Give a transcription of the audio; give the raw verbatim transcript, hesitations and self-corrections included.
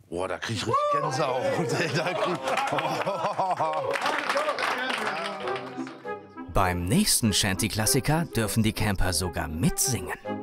Boah, da krieg ich richtig Gänsehaut. Ey, da krieg... Beim nächsten Shanty-Klassiker dürfen die Camper sogar mitsingen.